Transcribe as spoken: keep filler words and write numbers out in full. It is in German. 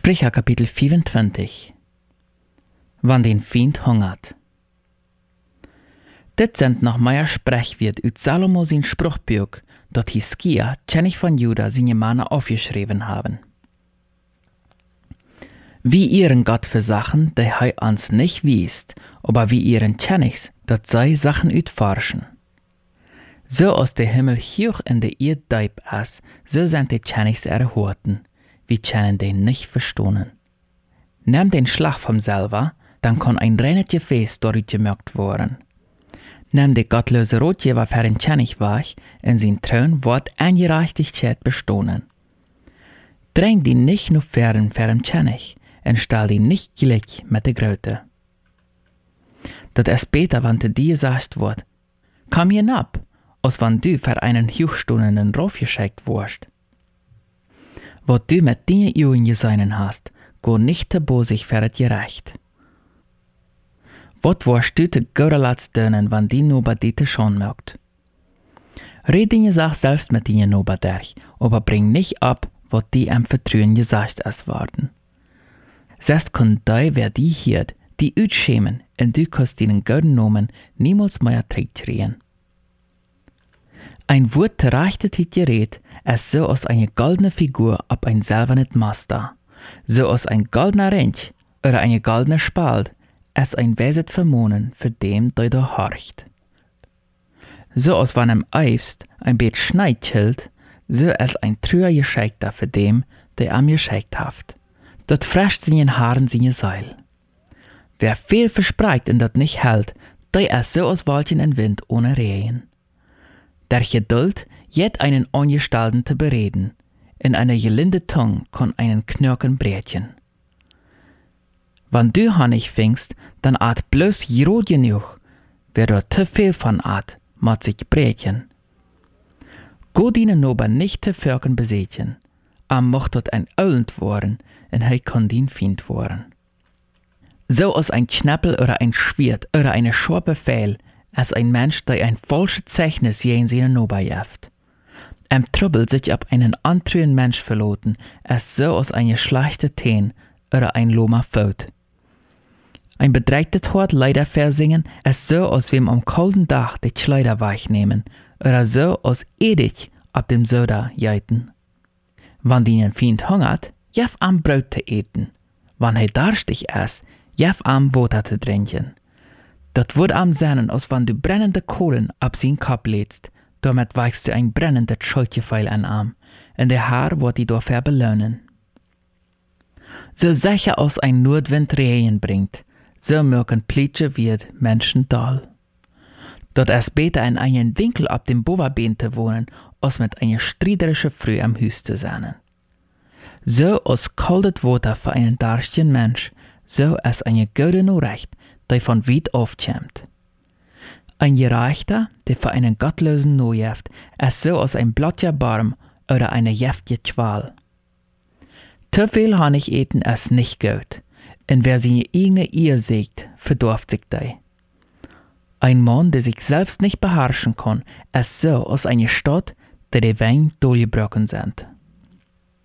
Sprecher Kapitel vierundzwanzig. Wann den Feind hungert. Dit sind noch mehr Sprechwort uit Salomo sein Spruchbuch, dat Hiskia, König von Juda, seine Männer aufgeschrieben haben. Wie ihren Gott für Sachen, die er uns nicht wiest, aber wie ihren Königs, dat sei Sachen utforschen. So aus der Himmel hoch in der Erde deib es, so sind die Königs erhorten, wie können den nicht verstohnen. Nimm den Schlag vom selber, dann kann ein reines Gefäß dort gemerkt worden. Nimm die gottlose Rotgeber für den König war, in sein Thron wird Ungerechtigkeit bestohnen. Dräng die nicht nur fern für den König, und stell die nicht gleich mit der Gröte. Dat es später, wenn dir gesagt wird, komm hinab, als wenn du für einen hochstehenden Rauf geschickt wirst. Was du mit deinen Augen gesehen hast, go nicht zu bosig für das Gerecht. Was wirst du zu Gauderlatz dönen, wenn die Nober die te schon mögt? Red deine Sache selbst mit deinen Nober durch, aber bring nicht ab, was die am Vertrauen gesagt es worden. Selbst kann die, wer die hiert, die utschämen, und du kannst deinen Gauden Nomen niemals mehr zurückdrehen. Ein Wort zur rechten Zeit gerät, es so aus einer goldenen Figur ab ein silbernes Master, so aus ein goldener Ring oder eine goldene Spalt, es ein Weset vermohnen für dem, der da horcht. So aus wenn em eifst ein Bet schneidchild, so es ein trüer Geschickter für dem, der am geschickt haft. Dat frescht seinen Haaren seine Seil. Wer viel verspricht und dat nicht hält, der ist so aus Waldchen in Wind ohne Rehen. Der Geduld, jet einen Ungestalten zu bereden, in einer gelinde Tongue kann einen Knirken brechen. Wenn du Honig fingst, dann art bloß rot genug, wer dort zu viel von art, mat sich brechen. Go dienen Nober nicht zu Völkern besetzen, am mocht dort ein Öllend worden, und er kann dien Feind worden. So als ein Schnappel oder ein Schwert oder eine scharpe Pfeil, als ein Mensch, der ein falsches Zeichnis gegen seinen Nober jaft. Em Trouble sich ab einen anderen Mensch verloten, als so als eine schlechte Teen oder ein loma Fout. Ein bedreigtes Hort leider versingen, als so als wem am kalten Dach die Kleider weichnehmen, oder so als edig ab dem Soda jeiten. Wann dinen Feind hungert, jef am Brot zu eten. Wann er darstig ist, jef am Water zu trinken. Dat wird am seinen, als wenn du brennende Kohlen ab sein Kopf lädst, damit weichst du ein brennendes Schuldgefeil an Arm, und der Haar wird die dafür belohnen. So sicher als ein Nordwind Regen bringt, so mögen Plätsche wird Menschen doll. Dort ist besser in einen Winkel ab dem Boverbein zu wohnen, als mit einer striederischen Früh am Hüs zu sein. So als kaltes Wasser für einen darstigen Mensch, so ist eine gute Nachricht, die von weit aufkommt. Ein Gerechter, der für einen gottlosen Nojeft, ist so als ein blatter Baum oder eine jäftige Qual. Zu viel Honig eten ist nicht gut, und wer seine eigene Ehe sägt, verdorft sich die. Ein Mann, der sich selbst nicht beherrschen kann, ist so als eine Stadt, der die Wein durchgebrochen sind.